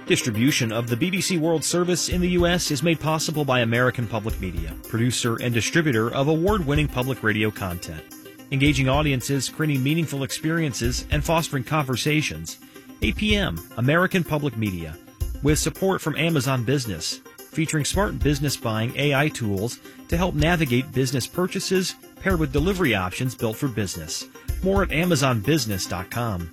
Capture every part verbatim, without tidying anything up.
Distribution of the B B C World Service in the U S is made possible by American Public Media, producer and distributor of award-winning public radio content. Engaging audiences, creating meaningful experiences, and fostering conversations. A P M, American Public Media, with support from Amazon Business, featuring smart business buying A I tools to help navigate business purchases paired with delivery options built for business. More at amazon business dot com.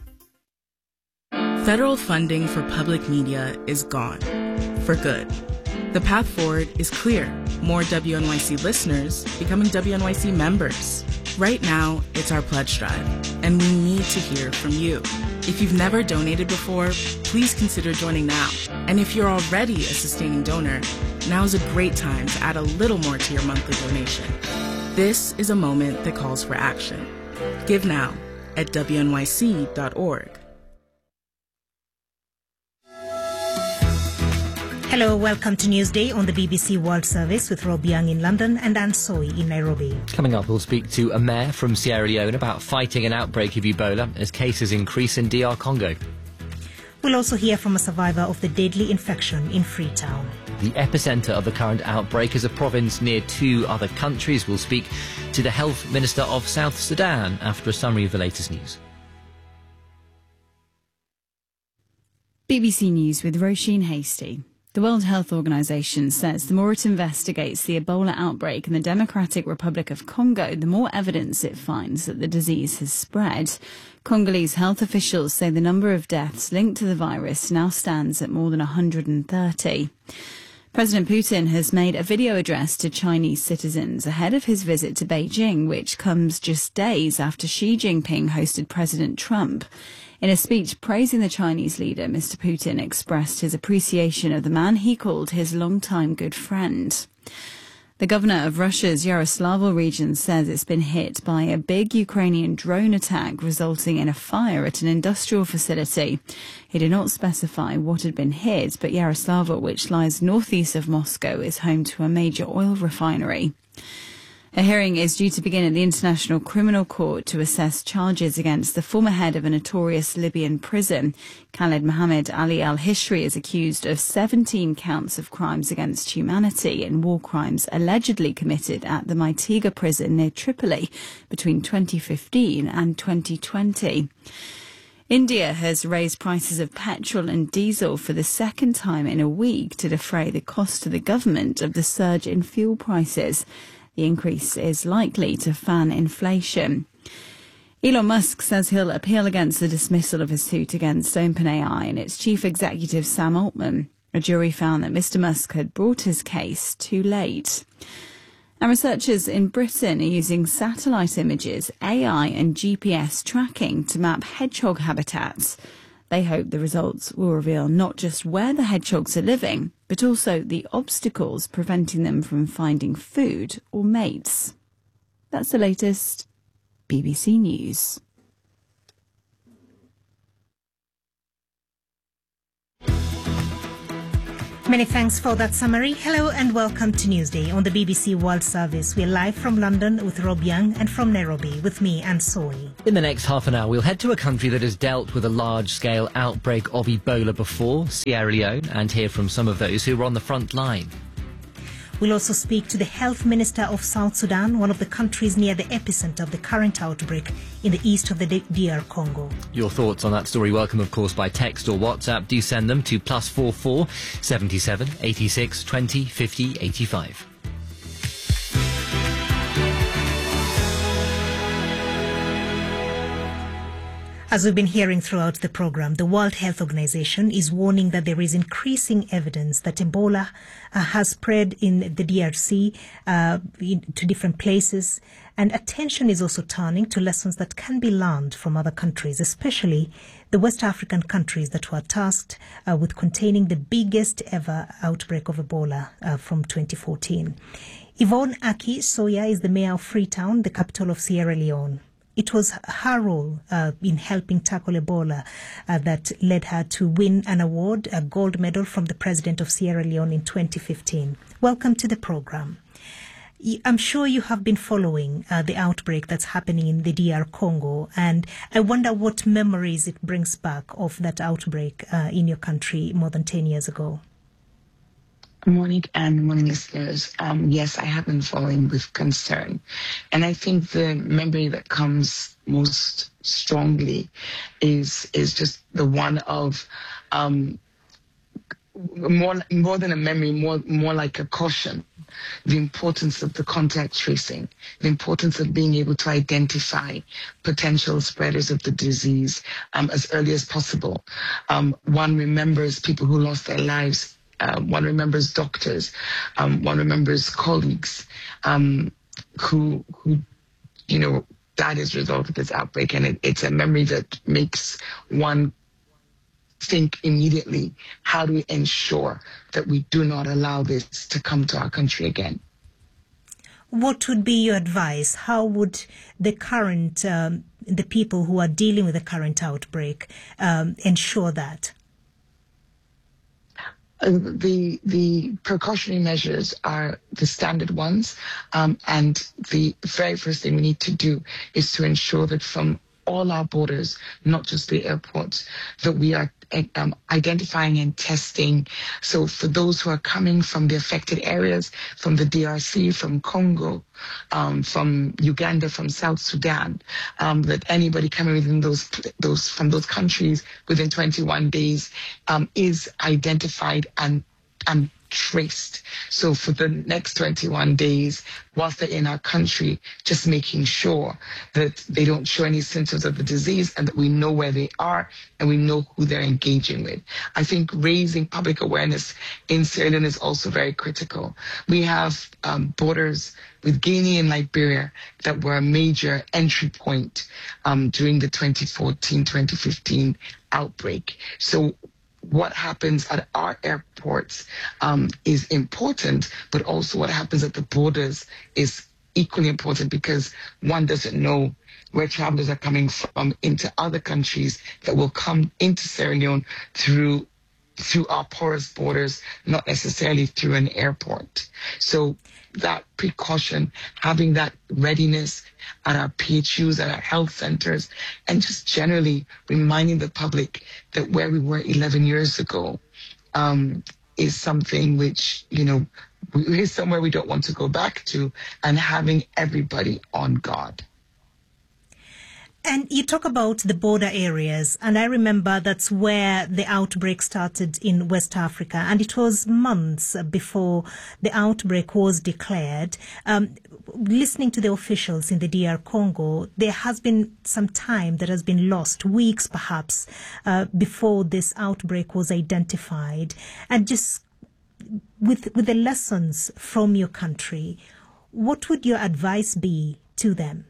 Federal funding for public media is gone. For good. The path forward is clear. More W N Y C listeners becoming W N Y C members. Right now, it's our pledge drive, and we need to hear from you. If you've never donated before, please consider joining now. And if you're already a sustaining donor, now is a great time to add a little more to your monthly donation. This is a moment that calls for action. Give now at W N Y C dot org. Hello, welcome to Newsday on the B B C World Service with Rob Young in London and Anne Soy in Nairobi. Coming up, we'll speak to a mayor from Sierra Leone about fighting an outbreak of Ebola as cases increase in D R Congo. We'll also hear from a survivor of the deadly infection in Freetown. The epicenter of the current outbreak is a province near two other countries. We'll speak to the Health Minister of South Sudan after a summary of the latest news. B B C News with Roisin Hastie. The World Health Organization says the more it investigates the Ebola outbreak in the Democratic Republic of Congo, the more evidence it finds that the disease has spread. Congolese health officials say the number of deaths linked to the virus now stands at more than one hundred thirty. President Putin has made a video address to Chinese citizens ahead of his visit to Beijing, which comes just days after Xi Jinping hosted President Trump. In a speech praising the Chinese leader, Mister Putin expressed his appreciation of the man he called his longtime good friend. The governor of Russia's Yaroslavl region says it's been hit by a big Ukrainian drone attack resulting in a fire at an industrial facility. He did not specify what had been hit, but Yaroslavl, which lies northeast of Moscow, is home to a major oil refinery. A hearing is due to begin at the International Criminal Court to assess charges against the former head of a notorious Libyan prison. Khaled Mohammed Ali al-Hishri is accused of seventeen counts of crimes against humanity and war crimes allegedly committed at the Maitiga prison near Tripoli between twenty fifteen and twenty twenty. India has raised prices of petrol and diesel for the second time in a week to defray the cost to the government of the surge in fuel prices. The increase is likely to fan inflation. Elon Musk says he'll appeal against the dismissal of his suit against OpenAI and its chief executive Sam Altman. A jury found that Mister Musk had brought his case too late. And researchers in Britain are using satellite images, A I and G P S tracking to map hedgehog habitats. They hope the results will reveal not just where the hedgehogs are living, but also the obstacles preventing them from finding food or mates. That's the latest B B C News. Many thanks for that summary. Hello and welcome to Newsday on the B B C World Service. We're live from London with Rob Young and from Nairobi with me, Anne Soy. In the next half an hour, we'll head to a country that has dealt with a large-scale outbreak of Ebola before, Sierra Leone, and hear from some of those who were on the front line. We'll also speak to the Health Minister of South Sudan, one of the countries near the epicenter of the current outbreak in the east of the D R Congo. Your thoughts on that story, welcome of course by text or WhatsApp. Do send them to plus four four seventy seven eighty six twenty fifty eighty five. As we've been hearing throughout the program, the World Health Organization is warning that there is increasing evidence that Ebola uh, has spread in the D R C uh, in, to different places, and attention is also turning to lessons that can be learned from other countries, especially the West African countries that were tasked uh, with containing the biggest ever outbreak of Ebola uh, from twenty fourteen. Yvonne Aki Soya is the mayor of Freetown, the capital of Sierra Leone. It was her role uh, in helping tackle Ebola uh, that led her to win an award, a gold medal from the president of Sierra Leone in twenty fifteen. Welcome to the program. I'm sure you have been following uh, the outbreak that's happening in the D R Congo, and I wonder what memories it brings back of that outbreak uh, in your country more than ten years ago. Good morning, and morning, listeners. Um, yes, I have been following with concern. And I think the memory that comes most strongly is is just the one of um, more more than a memory, more more like a caution. The importance of the contact tracing, the importance of being able to identify potential spreaders of the disease um, as early as possible. Um, one remembers people who lost their lives. Uh, one remembers doctors. Um, one remembers colleagues um, who, who, you know, died as a result of this outbreak. And it, it's a memory that makes one think immediately, how do we ensure that we do not allow this to come to our country again? What would be your advice? How would the current, um, the people who are dealing with the current outbreak um, ensure that? Uh, the the precautionary measures are the standard ones, um, and the very first thing we need to do is to ensure that from all our borders, not just the airports, that we are um, identifying and testing. So for those who are coming from the affected areas, from the D R C, from Congo, um, from Uganda, from South Sudan, um, that anybody coming within those those from those countries within twenty-one days um, is identified and and traced. So for the next twenty-one days, whilst they're in our country, just making sure that they don't show any symptoms of the disease and that we know where they are and we know who they're engaging with. I think raising public awareness in Sierra Leone is also very critical. We have um, borders with Guinea and Liberia that were a major entry point um, during the twenty fourteen twenty fifteen outbreak. So what happens at our airports um, is important, but also what happens at the borders is equally important, because one doesn't know where travelers are coming from into other countries that will come into Sierra Leone through through our porous borders, not necessarily through an airport. So that precaution, having that readiness at our P H Us, at our health centers, and just generally reminding the public that where we were eleven years ago um, is something which, you know, is somewhere we don't want to go back to, and having everybody on guard. And you talk about the border areas, and I remember that's where the outbreak started in West Africa, and it was months before the outbreak was declared. Um, listening to the officials in the D R Congo, there has been some time that has been lost, weeks perhaps, uh, before this outbreak was identified. And just with, with the lessons from your country, what would your advice be to them?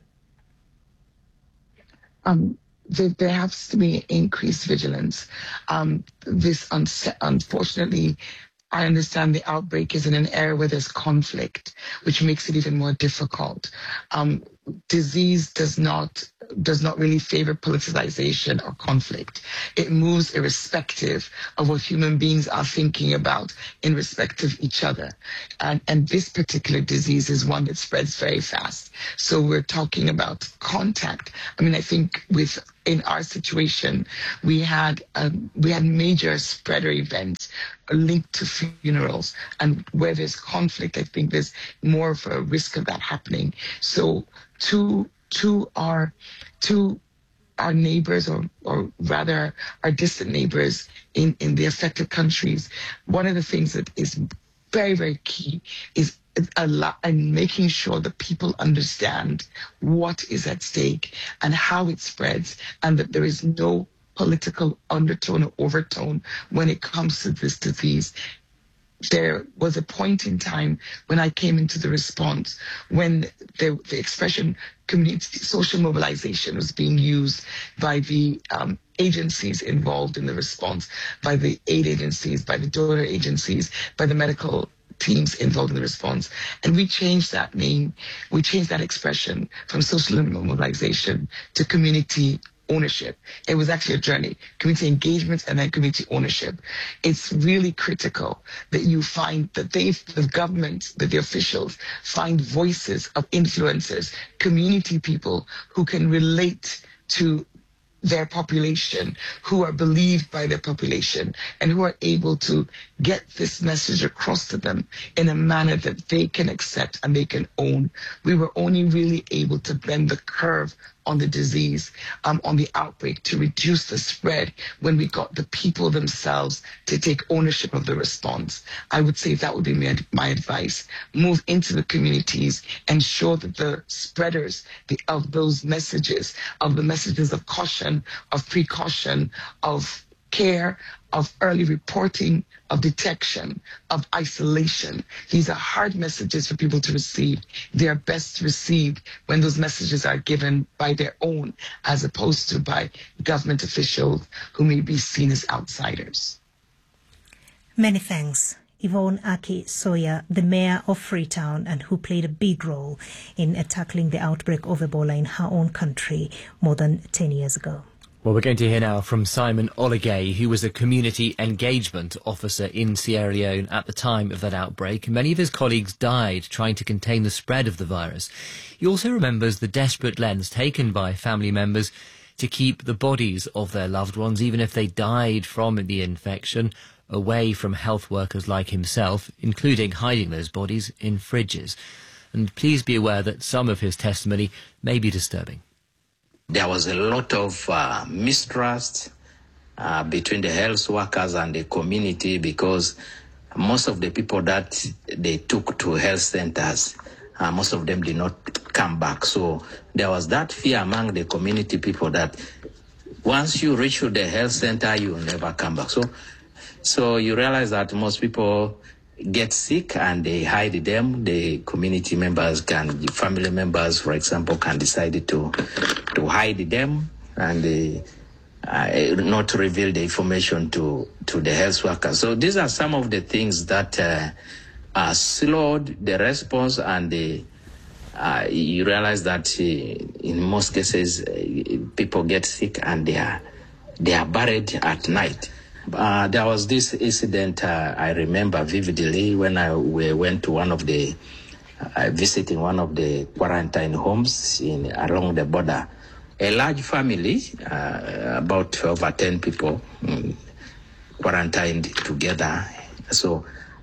Um, there, there has to be increased vigilance. Um, this, unse- unfortunately, I understand the outbreak is in an area where there's conflict, which makes it even more difficult. Um, disease does not does not really favor politicization or conflict. It moves irrespective of what human beings are thinking about in respect of each other. And, and this particular disease is one that spreads very fast. So we're talking about contact. I mean, I think with in our situation, we had um, we had major spreader events linked to funerals, and where there's conflict, I think there's more of a risk of that happening. So to to our to our neighbors, or or rather our distant neighbors in, in the affected countries, one of the things that is very, very key is a lot, and making sure that people understand what is at stake and how it spreads, and that there is no political undertone or overtone when it comes to this disease. There was a point in time when I came into the response when the, the expression community social mobilization was being used by the um, agencies involved in the response, by the aid agencies, by the donor agencies, by the medical teams involved in the response. And we changed that name, we changed that expression from social mobilization to community ownership. It was actually a journey, community engagement and then community ownership. It's really critical that you find that they, the government, that the officials find voices of influencers, community people who can relate to their population, who are believed by their population, and who are able to get this message across to them in a manner that they can accept and they can own. We were only really able to bend the curve on the disease, um, on the outbreak, to reduce the spread when we got the people themselves to take ownership of the response. I would say that would be my, my advice. Move into the communities, ensure that the spreaders the, of those messages, of the messages of caution, of precaution, of care, of early reporting, of detection, of isolation. These are hard messages for people to receive. They are best received when those messages are given by their own, as opposed to by government officials who may be seen as outsiders. Many thanks. Yvonne Aki Soya, the mayor of Freetown, and who played a big role in uh, tackling the outbreak of Ebola in her own country more than ten years ago. Well, we're going to hear now from Simon Oligay, who was a community engagement officer in Sierra Leone at the time of that outbreak. Many of his colleagues died trying to contain the spread of the virus. He also remembers the desperate lengths taken by family members to keep the bodies of their loved ones, even if they died from the infection, away from health workers like himself, including hiding those bodies in fridges. And please be aware that some of his testimony may be disturbing. There was a lot of uh, mistrust uh, between the health workers and the community, because most of the people that they took to health centers, uh, most of them did not come back. So there was that fear among the community people that once you reach the health center, you will never come back. So, so you realize that most people get sick and they hide them. The community members can, family members, for example, can decide to to hide them and they, uh, not reveal the information to, to the health workers. So these are some of the things that uh, uh, slowed the response, and the, uh, you realize that uh, in most cases uh, people get sick and they are, they are buried at night. Uh, there was this incident uh, I remember vividly when I we went to one of the, uh, visiting one of the quarantine homes in along the border. A large family, uh, about over ten people, um, quarantined together. So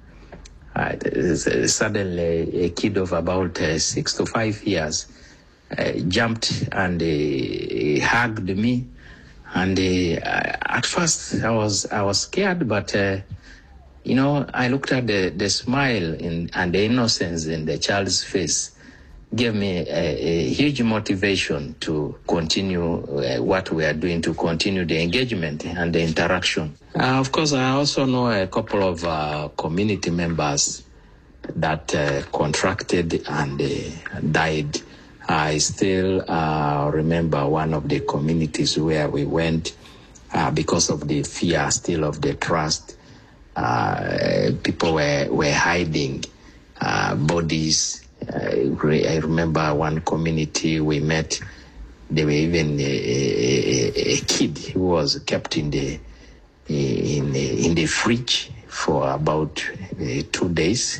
uh, suddenly a kid of about uh, six to five years uh, jumped and uh, hugged me. And uh, at first I was I was scared, but uh, you know, I looked at the, the smile in, and the innocence in the child's face, gave me a, a huge motivation to continue uh, what we are doing, to continue the engagement and the interaction. Uh, of course, I also know a couple of uh, community members that uh, contracted and uh, died. I still uh, remember one of the communities where we went uh, because of the fear still of the trust. Uh, people were, were hiding uh, bodies. I, re- I remember one community we met, there were even a, a, a kid who was kept in the, in, in the fridge for about uh, two days.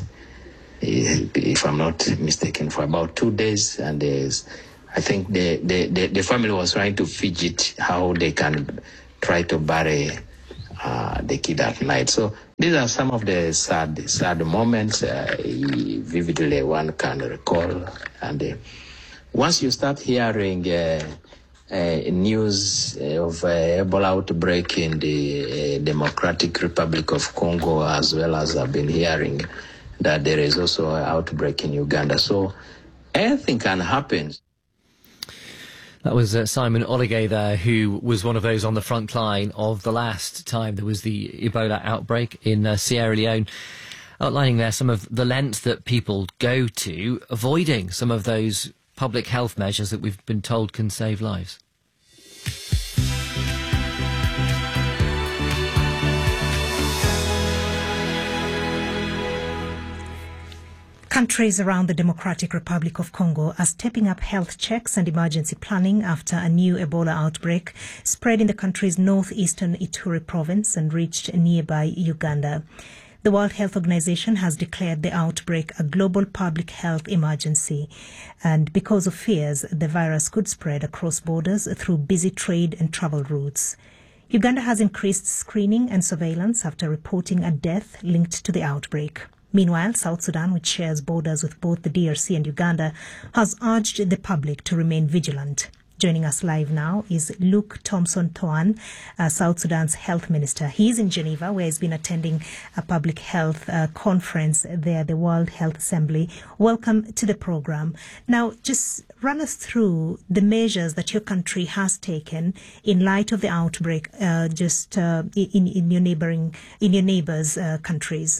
If I'm not mistaken, for about two days, and I think the, the, the, the family was trying to fidget how they can try to bury uh, the kid at night. So these are some of the sad, sad moments uh, vividly one can recall. And uh, once you start hearing uh, uh, news of uh, Ebola outbreak in the uh, Democratic Republic of Congo, as well as I've been hearing that there is also an outbreak in Uganda. So anything can happen. That was uh, Simon Oligay there, who was one of those on the front line of the last time there was the Ebola outbreak in uh, Sierra Leone, outlining there some of the lengths that people go to, avoiding some of those public health measures that we've been told can save lives. Countries around the Democratic Republic of Congo are stepping up health checks and emergency planning after a new Ebola outbreak spread in the country's northeastern Ituri province and reached nearby Uganda. The World Health Organization has declared the outbreak a global public health emergency, and because of fears the virus could spread across borders through busy trade and travel routes. Uganda has increased screening and surveillance after reporting a death linked to the outbreak. Meanwhile, South Sudan, which shares borders with both the D R C and Uganda, has urged the public to remain vigilant. Joining us live now is Luke Thompson Toan, uh, South Sudan's health minister. He's in Geneva, where he's been attending a public health uh, conference there, the World Health Assembly. Welcome to the program. Now, just run us through the measures that your country has taken in light of the outbreak, uh, just uh, in, in your neighboring, in your neighbors' uh, countries.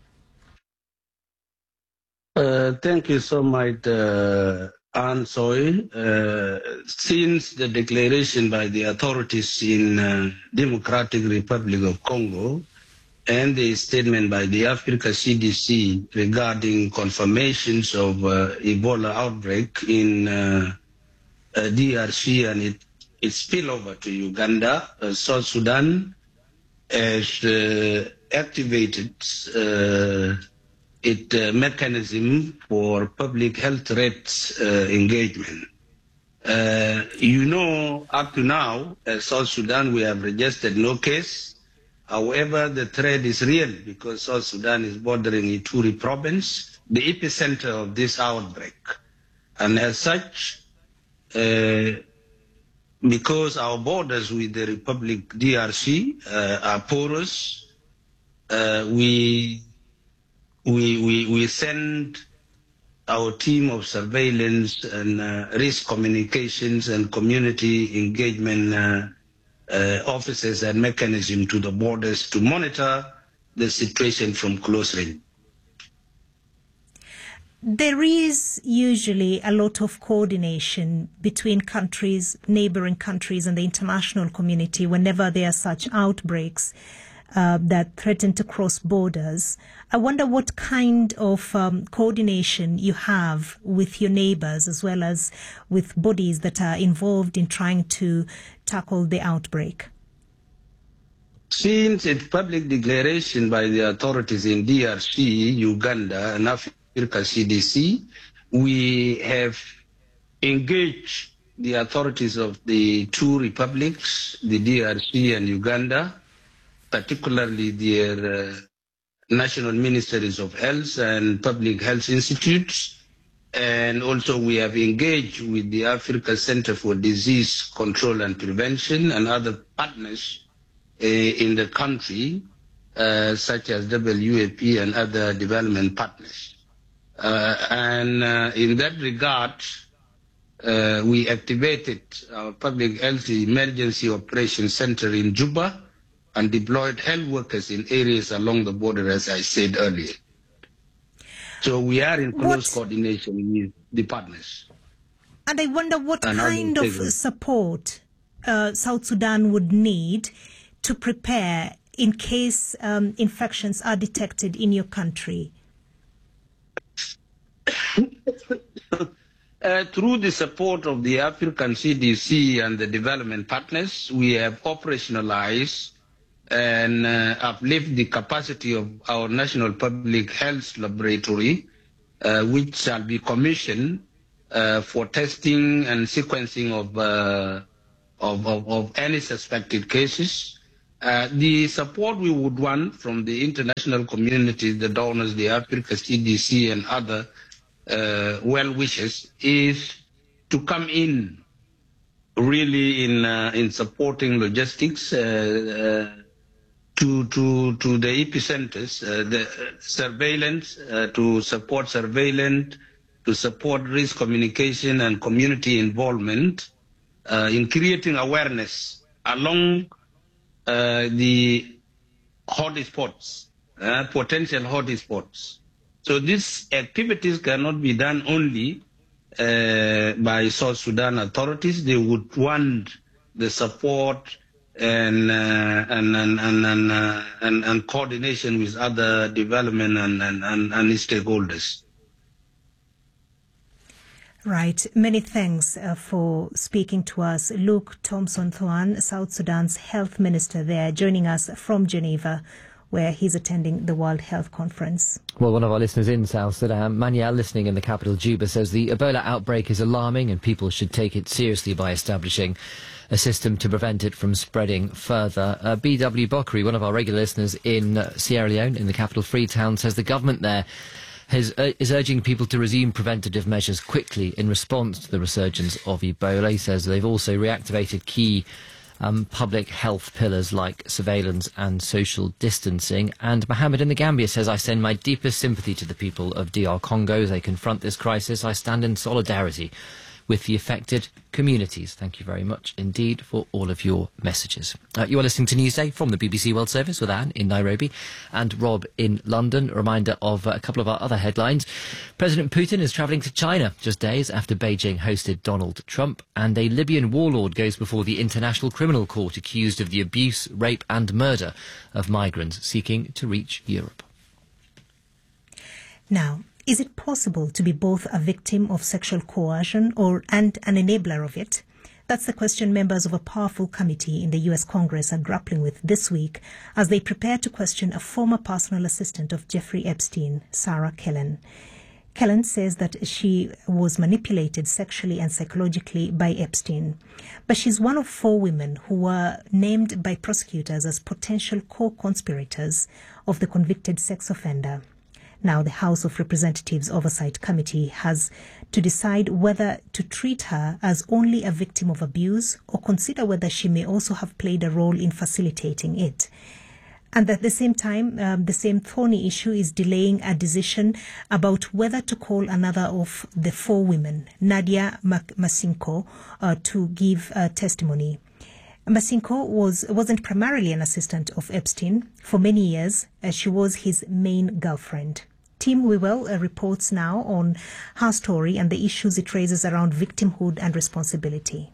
Uh, thank you so much, uh, Anne Soy. Uh, since the declaration by the authorities in uh, Democratic Republic of Congo and the statement by the Africa C D C regarding confirmations of uh, Ebola outbreak in uh, uh, D R C and it, its spillover to Uganda, uh, South Sudan has uh, activated uh, It uh, mechanism for public health threats uh, engagement. Uh, you know, up to now, uh, South Sudan, we have registered no case. However, the threat is real because South Sudan is bordering Ituri province, the epicenter of this outbreak. And as such, uh, because our borders with the Republic D R C uh, are porous, uh, we We, we, we send our team of surveillance and uh, risk communications and community engagement uh, uh, officers and mechanisms to the borders to monitor the situation from close range. There is usually a lot of coordination between countries, neighboring countries, and the international community whenever there are such outbreaks Uh, that threaten to cross borders. I wonder what kind of um, coordination you have with your neighbors as well as with bodies that are involved in trying to tackle the outbreak. Since its public declaration by the authorities in D R C, Uganda, and Africa C D C, we have engaged the authorities of the two republics, the D R C and Uganda, particularly their uh, national ministries of health and public health institutes. And also we have engaged with the Africa Center for Disease Control and Prevention and other partners uh, in the country, uh, such as W A P and other development partners. Uh, and uh, in that regard, uh, we activated our Public Health Emergency Operations Center in Juba and deployed health workers in areas along the border, as I said earlier. So we are in close what? coordination with the partners. And I wonder what and kind of support uh, South Sudan would need to prepare in case um, infections are detected in your country. Uh, through the support of the African C D C and the development partners, we have operationalized and uh, uplift the capacity of our National Public Health Laboratory, uh, which shall be commissioned uh, for testing and sequencing of, uh, of, of, of any suspected cases. Uh, the support we would want from the international community, the donors, the Africa C D C and other uh, well-wishers is to come in really in, uh, in supporting logistics, uh, uh, To, to, to the epicenters, uh, the surveillance, uh, to support surveillance, to support risk communication and community involvement uh, in creating awareness along uh, the hotspots, uh, potential hotspots. So these activities cannot be done only uh, by South Sudan authorities. They would want the support and uh, and and and and, uh, and and coordination with other development and and, and, and stakeholders. Right. Many thanks uh, for speaking to us. Luke Thompson-Thoan, South Sudan's health minister there, joining us from Geneva, where he's attending the World Health Conference. Well, one of our listeners in South Sudan, Manial, listening in the capital Juba, says the Ebola outbreak is alarming and people should take it seriously by establishing a system to prevent it from spreading further. Uh, B W Bokri, one of our regular listeners in uh, Sierra Leone, in the capital Freetown, says the government there has, uh, is urging people to resume preventative measures quickly in response to the resurgence of Ebola. He says they've also reactivated key um, public health pillars like surveillance and social distancing. And Mohammed in the Gambia says, I send my deepest sympathy to the people of D R Congo as they confront this crisis. I stand in solidarity with the affected communities. Thank you very much indeed for all of your messages. Uh, you are listening to Newsday from the B B C World Service with Anne in Nairobi and Rob in London. A reminder of uh, a couple of our other headlines. President Putin is travelling to China just days after Beijing hosted Donald Trump, and a Libyan warlord goes before the International Criminal Court accused of the abuse, rape and murder of migrants seeking to reach Europe. Now, is it possible to be both a victim of sexual coercion or and an enabler of it? That's the question members of a powerful committee in the U S Congress are grappling with this week as they prepare to question a former personal assistant of Jeffrey Epstein, Sarah Kellen. Kellen says that she was manipulated sexually and psychologically by Epstein. But she's one of four women who were named by prosecutors as potential co-conspirators of the convicted sex offender. Now, the House of Representatives Oversight Committee has to decide whether to treat her as only a victim of abuse or consider whether she may also have played a role in facilitating it. And at the same time, um, the same thorny issue is delaying a decision about whether to call another of the four women, Nadia Masinko, uh, to give uh, testimony. Masinko was, wasn't primarily an assistant of Epstein. For many years, uh, she was his main girlfriend. Tim Wewell uh, reports now on her story and the issues it raises around victimhood and responsibility.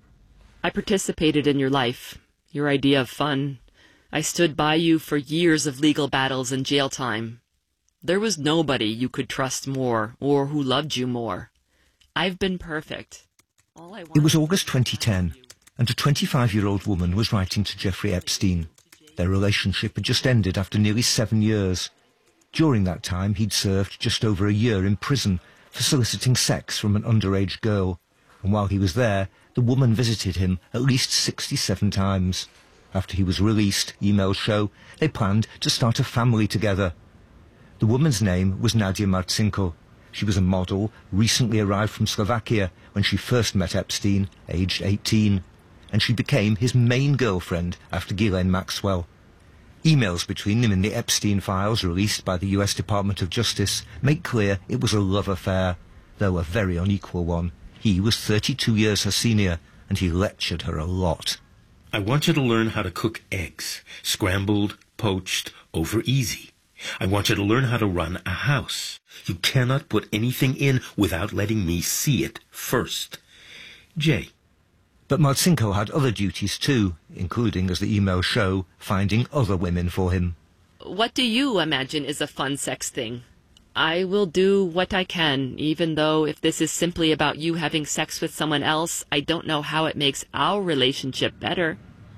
I participated in your life, your idea of fun. I stood by you for years of legal battles and jail time. There was nobody you could trust more or who loved you more. I've been perfect. All I it was August twenty ten. And a twenty-five-year-old woman was writing to Jeffrey Epstein. Their relationship had just ended after nearly seven years. During that time, he'd served just over a year in prison for soliciting sex from an underage girl. And while he was there, the woman visited him at least sixty-seven times. After he was released, emails show, they planned to start a family together. The woman's name was Nadia Marcinko. She was a model, recently arrived from Slovakia when she first met Epstein, aged eighteen. And she became his main girlfriend after Ghislaine Maxwell. Emails between them in the Epstein files released by the U S Department of Justice make clear it was a love affair, though a very unequal one. He was thirty-two years her senior, and he lectured her a lot. I want you to learn how to cook eggs, scrambled, poached, over easy. I want you to learn how to run a house. You cannot put anything in without letting me see it first. Jay. But Marcinko had other duties too, including, as the emails show, finding other women for him. What do you imagine is a fun sex thing? I will do what I can, even though if this is simply about you having sex with someone else, I don't know how it makes our relationship better.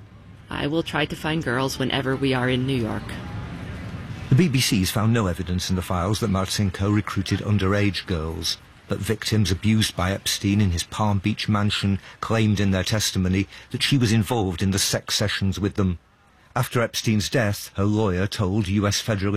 I will try to find girls whenever we are in New York. The B B C's found no evidence in the files that Marcinko recruited underage girls. But victims abused by Epstein in his Palm Beach mansion claimed in their testimony that she was involved in the sex sessions with them. After Epstein's death, her lawyer told U S federal